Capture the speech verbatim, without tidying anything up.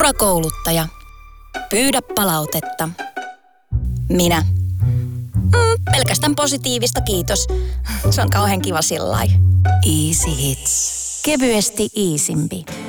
Urakouluttaja. Pyydä palautetta. Minä. Mm, pelkästään positiivista, kiitos. Se on kauhean kiva sillai. Easy Hits. Kevyesti iisimpi.